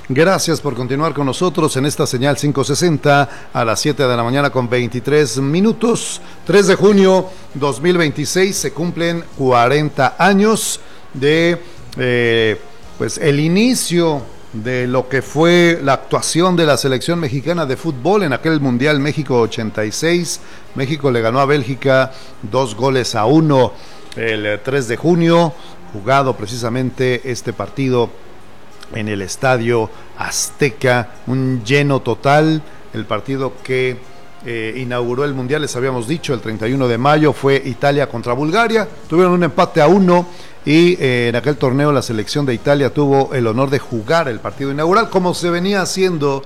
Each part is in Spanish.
Gracias por continuar con nosotros en esta señal 560 a las 7 de la mañana con 23 minutos. 3 de junio 2026 se cumplen 40 años de pues el inicio de lo que fue la actuación de la selección mexicana de fútbol en aquel Mundial México 86. México le ganó a Bélgica 2-1 el 3 de junio, jugado precisamente este partido en el Estadio Azteca, un lleno total. El partido que inauguró el Mundial, les habíamos dicho, el 31 de mayo fue Italia contra Bulgaria, tuvieron un empate a 1 y en aquel torneo la selección de Italia tuvo el honor de jugar el partido inaugural, como se venía haciendo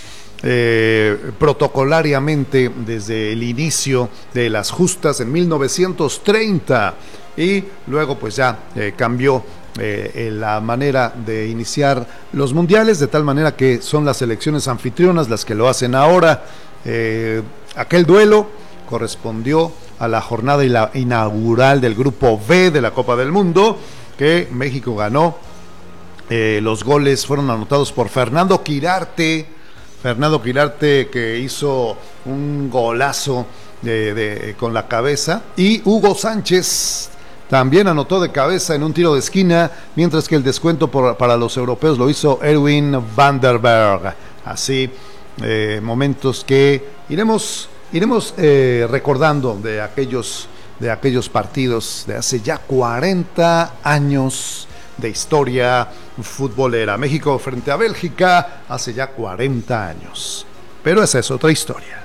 protocolariamente desde el inicio de las justas en 1930, y luego pues ya cambió la manera de iniciar los mundiales, de tal manera que son las selecciones anfitrionas las que lo hacen ahora. Aquel duelo correspondió a la jornada inaugural del grupo B de la Copa del Mundo, que México ganó. Los goles fueron anotados por Fernando Quirarte, que hizo un golazo con la cabeza, y Hugo Sánchez también anotó de cabeza en un tiro de esquina, mientras que el descuento para los europeos lo hizo Erwin van der Berg. Así, momentos que iremos recordando de aquellos partidos de hace ya 40 años de historia futbolera. México frente a Bélgica hace ya 40 años. Pero esa es otra historia.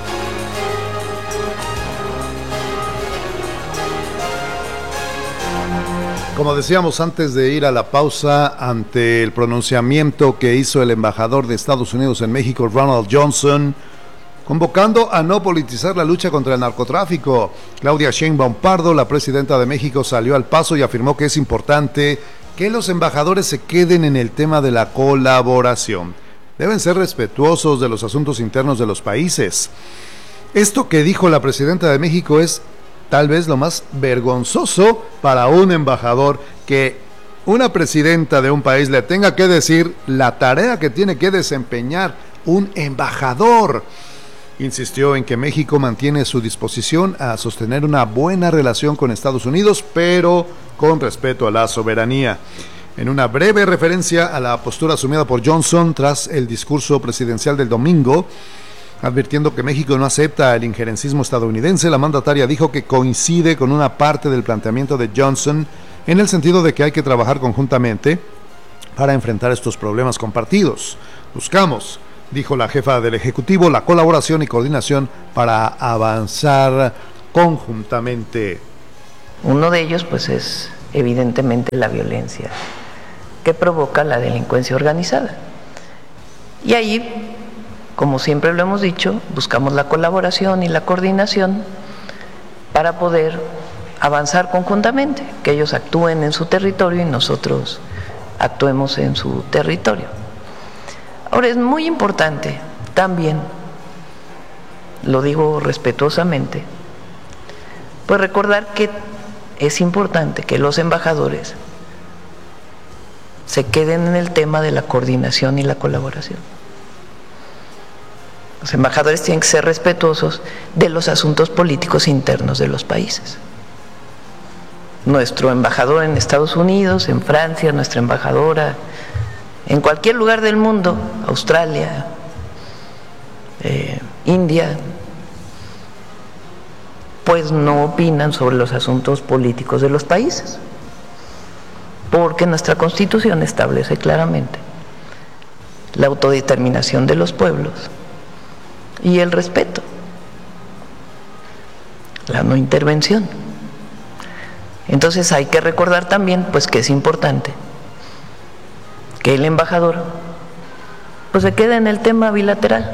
Como decíamos antes de ir a la pausa, ante el pronunciamiento que hizo el embajador de Estados Unidos en México, Ronald Johnson, convocando a no politizar la lucha contra el narcotráfico, Claudia Sheinbaum Pardo, la presidenta de México, salió al paso y afirmó que es importante que los embajadores se queden en el tema de la colaboración. Deben ser respetuosos de los asuntos internos de los países. Esto que dijo la presidenta de México es tal vez lo más vergonzoso para un embajador, que una presidenta de un país le tenga que decir la tarea que tiene que desempeñar un embajador. Insistió en que México mantiene su disposición a sostener una buena relación con Estados Unidos, pero con respeto a la soberanía. En una breve referencia a la postura asumida por Johnson tras el discurso presidencial del domingo, advirtiendo que México no acepta el injerencismo estadounidense, la mandataria dijo que coincide con una parte del planteamiento de Johnson en el sentido de que hay que trabajar conjuntamente para enfrentar estos problemas compartidos. Buscamos, dijo la jefa del Ejecutivo, la colaboración y coordinación para avanzar conjuntamente. Uno de ellos, pues, es evidentemente la violencia que provoca la delincuencia organizada. Y ahí, como siempre lo hemos dicho, buscamos la colaboración y la coordinación para poder avanzar conjuntamente, que ellos actúen en su territorio y nosotros actuemos en su territorio. Ahora, es muy importante también, lo digo respetuosamente, pues recordar que es importante que los embajadores se queden en el tema de la coordinación y la colaboración. Los embajadores tienen que ser respetuosos de los asuntos políticos internos de los países. Nuestro embajador en Estados Unidos, en Francia, nuestra embajadora en cualquier lugar del mundo, Australia, India, pues no opinan sobre los asuntos políticos de los países, porque nuestra Constitución establece claramente la autodeterminación de los pueblos y el respeto, la no intervención. Entonces hay que recordar también, pues, que es importante que el embajador, pues, se quede en el tema bilateral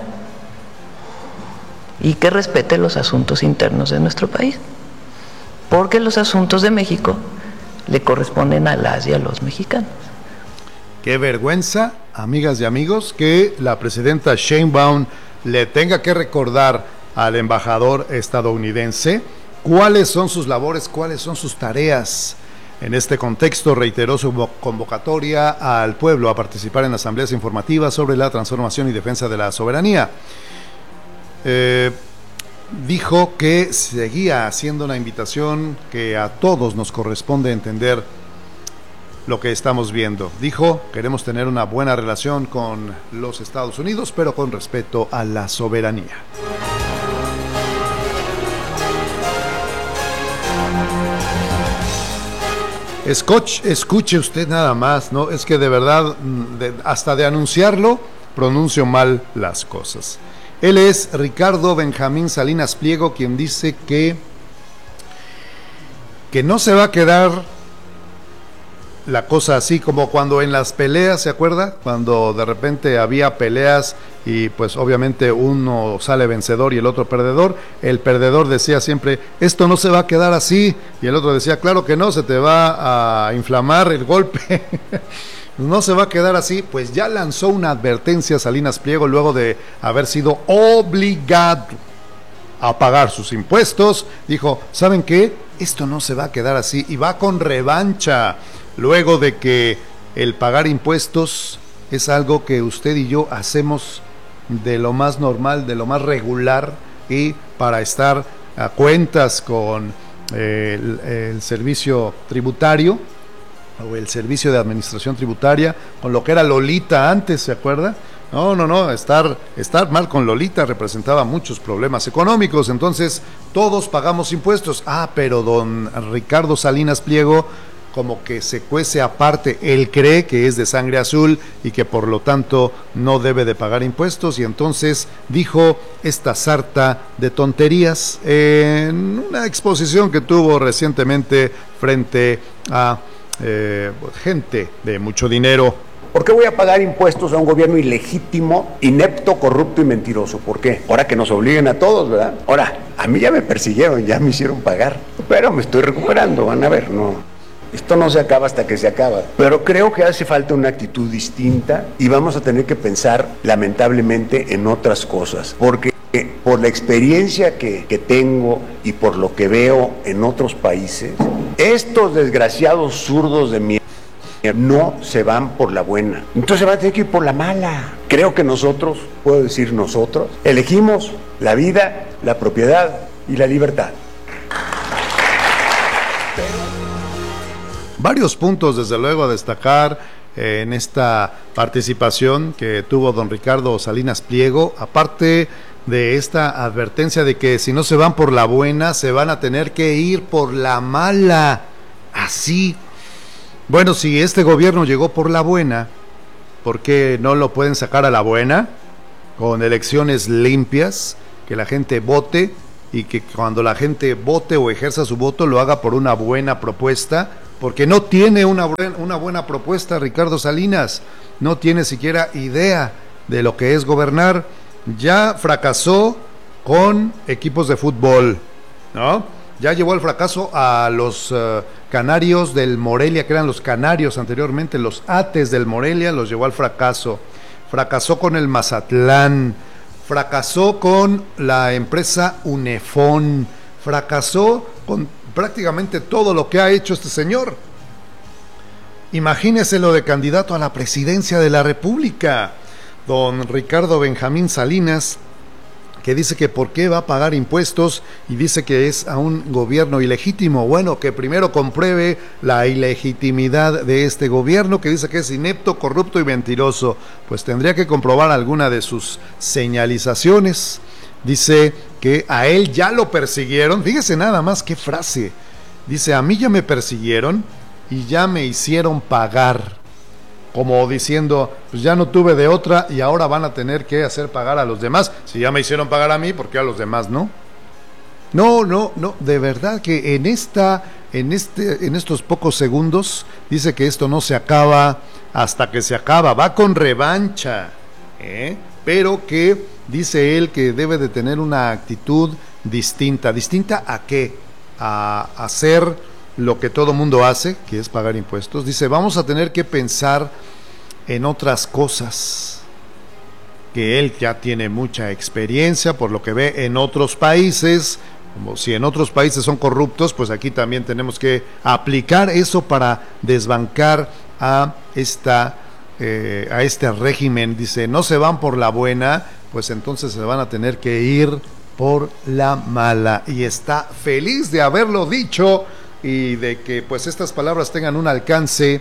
y que respete los asuntos internos de nuestro país, porque los asuntos de México le corresponden a las y a los mexicanos. Qué vergüenza, amigas y amigos, que la presidenta Sheinbaum le tenga que recordar al embajador estadounidense cuáles son sus labores, cuáles son sus tareas. En este contexto reiteró su convocatoria al pueblo a participar en asambleas informativas sobre la transformación y defensa de la soberanía. Dijo que seguía haciendo una invitación que a todos nos corresponde entender lo que estamos viendo. Dijo, queremos tener una buena relación con los Estados Unidos, pero con respeto a la soberanía. Escuche usted nada más, ¿no? Es que de verdad, hasta de anunciarlo, pronuncio mal las cosas. Él es Ricardo Benjamín Salinas Pliego, quien dice que no se va a quedar la cosa así como cuando en las peleas, ¿se acuerda? Cuando de repente había peleas y pues obviamente uno sale vencedor y el otro perdedor. El perdedor decía siempre, esto no se va a quedar así, y el otro decía, claro que no, se te va a inflamar el golpe. No se va a quedar así. Pues ya lanzó una advertencia Salinas Pliego luego de haber sido obligado a pagar sus impuestos. Dijo, ¿saben qué? Esto no se va a quedar así, y va con revancha. Luego de que el pagar impuestos es algo que usted y yo hacemos de lo más normal, de lo más regular, y para estar a cuentas con el servicio tributario o el servicio de administración tributaria, con lo que era Lolita antes, ¿se acuerda? No, estar mal con Lolita representaba muchos problemas económicos. Entonces todos pagamos impuestos. Pero don Ricardo Salinas Pliego como que se cuece aparte. Él cree que es de sangre azul y que por lo tanto no debe de pagar impuestos, y entonces dijo esta sarta de tonterías en una exposición que tuvo recientemente frente a gente de mucho dinero. ¿Por qué voy a pagar impuestos a un gobierno ilegítimo, inepto, corrupto y mentiroso? ¿Por qué? Ahora que nos obliguen a todos, ¿verdad? Ahora, a mí ya me persiguieron, ya me hicieron pagar, pero me estoy recuperando, van a ver, no. Esto no se acaba hasta que se acaba. Pero creo que hace falta una actitud distinta y vamos a tener que pensar, lamentablemente, en otras cosas. Porque por la experiencia que tengo y por lo que veo en otros países, estos desgraciados zurdos de mierda no se van por la buena. Entonces se van a tener que ir por la mala. Creo que nosotros, puedo decir nosotros, elegimos la vida, la propiedad y la libertad. Varios puntos, desde luego, a destacar en esta participación que tuvo don Ricardo Salinas Pliego, aparte de esta advertencia de que si no se van por la buena, se van a tener que ir por la mala. Así. Bueno, si este gobierno llegó por la buena, ¿por qué no lo pueden sacar a la buena? Con elecciones limpias, que la gente vote, y que cuando la gente vote o ejerza su voto lo haga por una buena propuesta, porque no tiene una buena propuesta Ricardo Salinas, no tiene siquiera idea de lo que es gobernar. Ya fracasó con equipos de fútbol, ¿no? Ya llevó al fracaso a los canarios del Morelia, que eran los canarios anteriormente, los Ates del Morelia, los llevó al fracaso. Fracasó con el Mazatlán, fracasó con la empresa Unefón, fracasó con prácticamente todo lo que ha hecho este señor. Imagínese lo de candidato a la presidencia de la República, don Ricardo Benjamín Salinas, que dice que por qué va a pagar impuestos y dice que es a un gobierno ilegítimo. Bueno, que primero compruebe la ilegitimidad de este gobierno, que dice que es inepto, corrupto y mentiroso. Pues tendría que comprobar alguna de sus señalizaciones. Dice que a él ya lo persiguieron. Fíjese nada más qué frase. Dice, a mí ya me persiguieron y ya me hicieron pagar. Como diciendo, pues ya no tuve de otra y ahora van a tener que hacer pagar a los demás. Si ya me hicieron pagar a mí, ¿por qué a los demás no? No, de verdad que en estos pocos segundos dice que esto no se acaba hasta que se acaba. Va con revancha, pero que dice él que debe de tener una actitud distinta. ¿Distinta a qué? A hacer lo que todo mundo hace, que es pagar impuestos. Dice, vamos a tener que pensar en otras cosas, que él ya tiene mucha experiencia por lo que ve en otros países, Como si en otros países son corruptos, pues aquí también tenemos que aplicar eso para desbancar a este régimen. Dice, no se van por la buena, pues entonces se van a tener que ir por la mala. Y está feliz de haberlo dicho y de que pues estas palabras tengan un alcance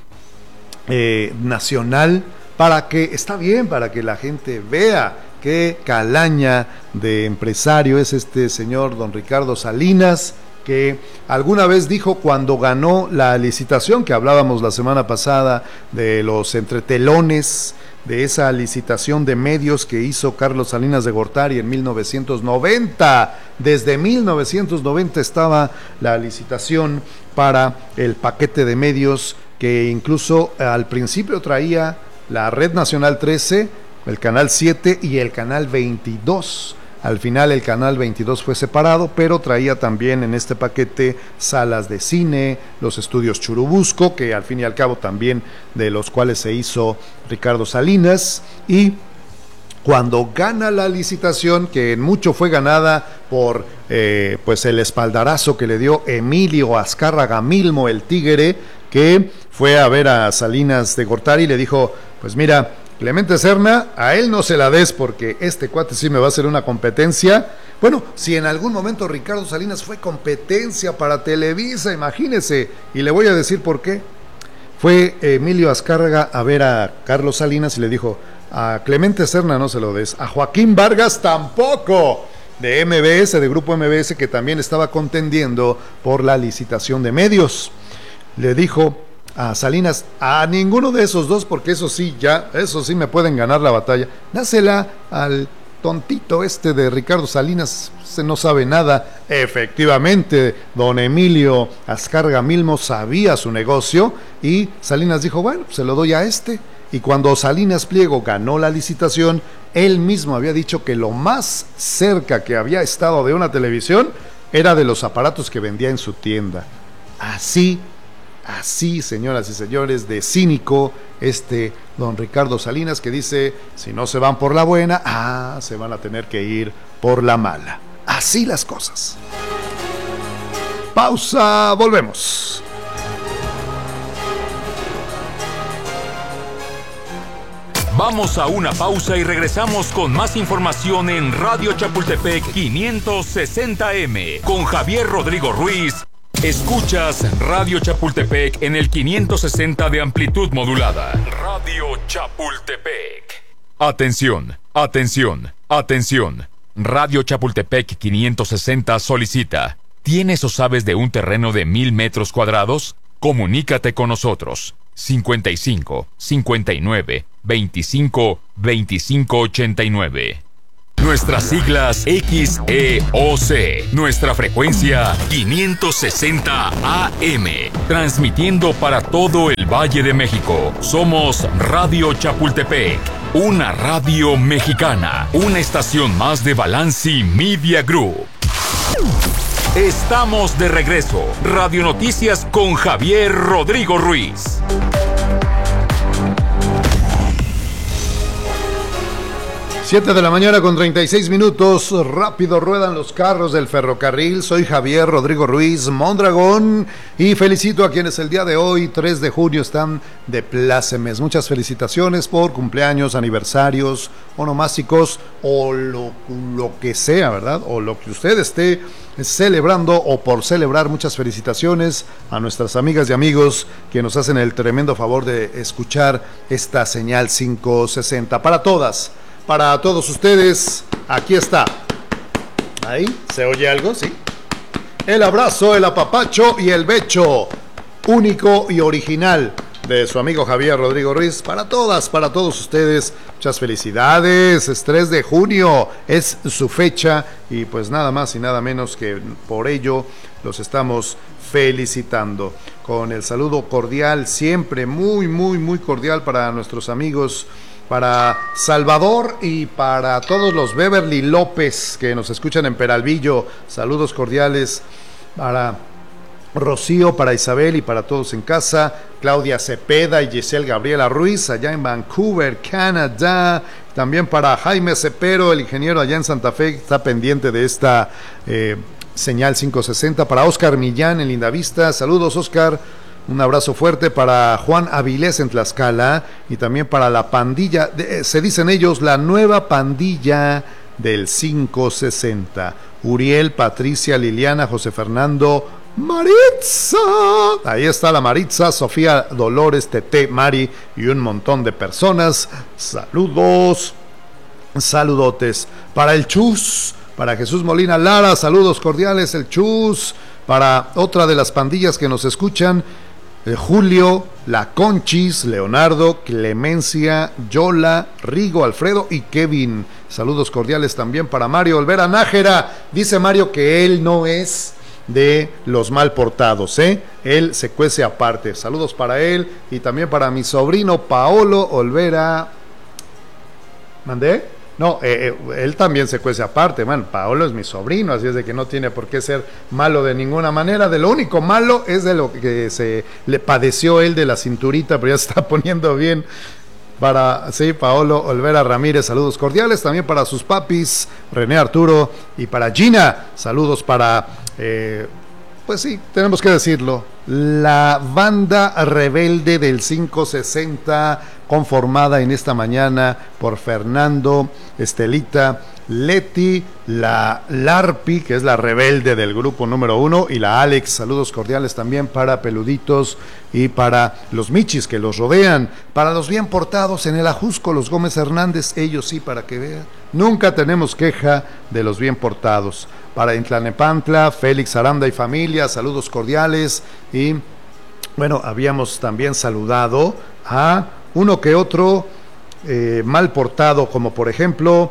nacional, para que, está bien, para que la gente vea qué calaña de empresario es este señor don Ricardo Salinas, que alguna vez dijo cuando ganó la licitación, que hablábamos la semana pasada de los entretelones, de esa licitación de medios que hizo Carlos Salinas de Gortari en 1990. Desde 1990 estaba la licitación para el paquete de medios, que incluso al principio traía la Red Nacional 13, el Canal 7 y el Canal 22. Al final el Canal 22 fue separado, pero traía también en este paquete salas de cine, los estudios Churubusco, que al fin y al cabo también de los cuales se hizo Ricardo Salinas. Y cuando gana la licitación, que en mucho fue ganada por pues el espaldarazo que le dio Emilio Azcárraga Milmo, el Tigre, que fue a ver a Salinas de Gortari y le dijo, pues mira, Clemente Serna, a él no se la des porque este cuate sí me va a hacer una competencia. Bueno, si en algún momento Ricardo Salinas fue competencia para Televisa, imagínese, y le voy a decir por qué. Fue Emilio Azcárraga a ver a Carlos Salinas y le dijo, a Clemente Serna no se lo des, a Joaquín Vargas tampoco, de MBS, de Grupo MBS, que también estaba contendiendo por la licitación de medios. Le dijo a Salinas, a ninguno de esos dos, porque eso sí me pueden ganar la batalla. Dásela al tontito de Ricardo Salinas, se no sabe nada. Efectivamente, don Emilio Azcárraga Milmo sabía su negocio y Salinas dijo, bueno, se lo doy a este. Y cuando Salinas Pliego ganó la licitación, él mismo había dicho que lo más cerca que había estado de una televisión era de los aparatos que vendía en su tienda. Así, señoras y señores, de cínico don Ricardo Salinas, que dice, si no se van por la buena, se van a tener que ir por la mala. Así las cosas. Pausa, volvemos. Vamos a una pausa y regresamos con más información en Radio Chapultepec 560M con Javier Rodrigo Ruiz. Escuchas Radio Chapultepec en el 560 de amplitud modulada. Radio Chapultepec. Atención, atención, atención. Radio Chapultepec 560 solicita. ¿Tienes o sabes de un terreno de 1,000 metros cuadrados? Comunícate con nosotros. 55 59 25 25 89. Nuestras siglas XEOC. Nuestra frecuencia 560 AM. Transmitiendo para todo el Valle de México. Somos Radio Chapultepec. Una radio mexicana. Una estación más de Balanci Media Group. Estamos de regreso. Radio Noticias con Javier Rodrigo Ruiz. 7 de la mañana con 36 minutos, rápido ruedan los carros del ferrocarril. Soy Javier Rodrigo Ruiz Mondragón y felicito a quienes el día de hoy, 3 de junio, están de plácemes. Muchas felicitaciones por cumpleaños, aniversarios, onomásticos o lo que sea, ¿verdad? O lo que usted esté celebrando o por celebrar. Muchas felicitaciones a nuestras amigas y amigos que nos hacen el tremendo favor de escuchar esta señal 560. Para todas, para todos ustedes, aquí está. Ahí, ¿se oye algo? Sí. El abrazo, el apapacho y el becho único y original de su amigo Javier Rodrigo Ruiz. Para todas, para todos ustedes, muchas felicidades. Es 3 de junio, es su fecha y pues nada más y nada menos que por ello los estamos felicitando. Con el saludo cordial, siempre muy, muy, muy cordial para nuestros amigos, para Salvador y para todos los Beverly López que nos escuchan en Peralvillo. Saludos cordiales para Rocío, para Isabel y para todos en casa. Claudia Cepeda y Giselle Gabriela Ruiz allá en Vancouver, Canadá. También para Jaime Cepero, el ingeniero allá en Santa Fe, que está pendiente de esta Señal 560, para Oscar Millán en Lindavista, saludos Oscar, un abrazo fuerte para Juan Avilés en Tlaxcala y también para la pandilla, se dicen ellos, la nueva pandilla del 560, Uriel, Patricia, Liliana, José Fernando, Maritza, ahí está la Maritza, Sofía, Dolores, Tete, Mari y un montón de personas, saludos, saludotes, para el Chus, para Jesús Molina Lara, saludos cordiales, el Chus, para otra de las pandillas que nos escuchan, Julio, La Conchis, Leonardo, Clemencia, Yola, Rigo, Alfredo y Kevin. Saludos cordiales también para Mario Olvera Nájera. Dice Mario que él no es de los mal portados, él se cuece aparte. Saludos para él y también para mi sobrino Paolo Olvera. ¿Mandé? No, él también se cuece aparte, bueno, Paolo es mi sobrino, así es de que no tiene por qué ser malo de ninguna manera. De lo único malo es de lo que se le padeció él de la cinturita, pero ya se está poniendo bien. Para, sí, Paolo Olvera Ramírez, saludos cordiales, también para sus papis, René Arturo, y para Gina, saludos para, pues sí, tenemos que decirlo, la banda rebelde del 560, conformada en esta mañana por Fernando, Estelita, Leti, la Larpi, que es la rebelde del grupo número 1, y la Alex. Saludos cordiales también para Peluditos y para los Michis que los rodean, para los bien portados en el Ajusco, los Gómez Hernández, ellos sí, para que vean, nunca tenemos queja de los bien portados. Para Intlanepantla, Félix Aranda y familia, saludos cordiales. Y bueno, habíamos también saludado a uno que otro mal portado, como por ejemplo,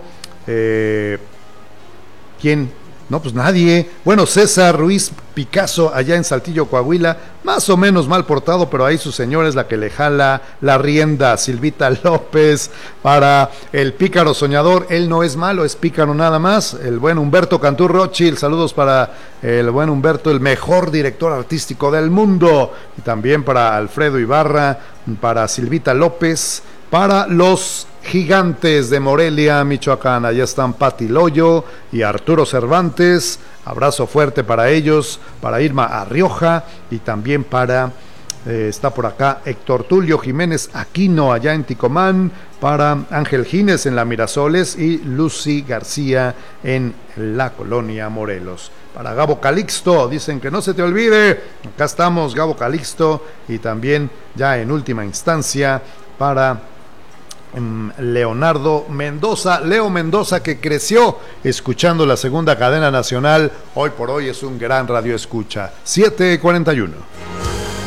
¿quién? No, pues nadie. Bueno, César Ruiz Picasso, allá en Saltillo, Coahuila, más o menos mal portado, pero ahí su señora es la que le jala la rienda. Silvita López, para el pícaro soñador, él no es malo, es pícaro nada más. El buen Humberto Cantú Rothschild, saludos para el buen Humberto, el mejor director artístico del mundo. Y también para Alfredo Ibarra, para Silvita López, para los Gigantes de Morelia, Michoacán, allá están Pati Loyo y Arturo Cervantes, abrazo fuerte para ellos, para Irma Arrioja y también para, está por acá Héctor Tulio Jiménez Aquino, allá en Ticomán, para Ángel Gines en la Mirasoles y Lucy García en la Colonia Morelos. Para Gabo Calixto, dicen que no se te olvide, acá estamos Gabo Calixto, y también ya en última instancia para Leonardo Mendoza, Leo Mendoza, que creció escuchando la segunda cadena nacional, hoy por hoy es un gran radioescucha. 7:41.